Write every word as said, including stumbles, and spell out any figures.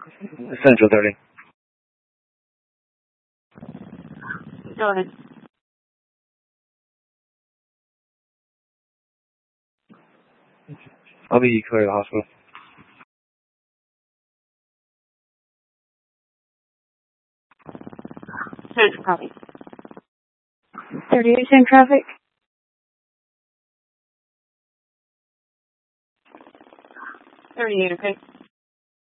Central thirty. Go ahead. I'll be clear to the hospital. Central copy. thirty-eight in traffic. thirty-eight, okay.